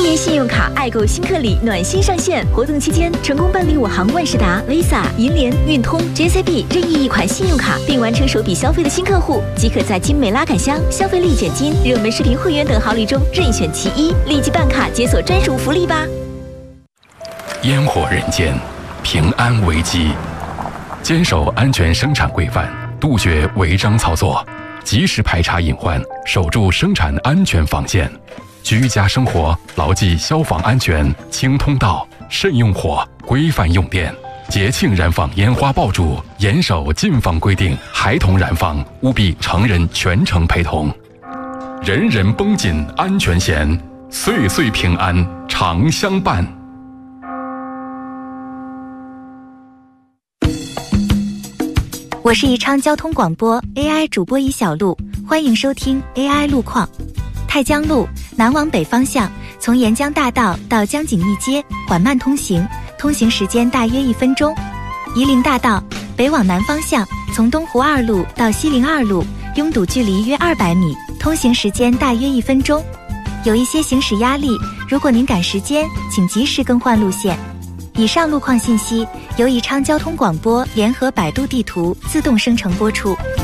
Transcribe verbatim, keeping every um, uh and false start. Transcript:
年信用卡爱购新客礼暖心上线，活动期间成功办理我行万事达、Visa、银联、运通、J C B 任意一款信用卡，并完成首笔消费的新客户，即可在精美拉杆箱、消费立减金、热门视频会员等好礼中任选其一，立即办卡解锁专属福利吧！ 烟火人间，平安危机，坚守安全生产规范，杜绝违章操作，及时排查隐患，守住生产安全防线。居家生活牢记消防安全，清通道，慎用火，规范用电。节庆燃放烟花爆竹，严守禁放规定，孩童燃放务必成人全程陪同。人人绷紧安全弦，岁岁平安常相伴。 我是宜昌交通广播 A I 主播宜小璐，欢迎收听 A I 路况。太江路南往北方向，从沿江大道到江景义街缓慢通行，通行时间大约一分钟。夷陵大道北往南方向，从东湖二路到西陵二路，拥堵距离约二百米，通行时间大约一分钟。有一些行驶压力，如果您赶时间，请及时更换路线。以上路况信息由宜昌交通广播联合百度地图自动生成播出。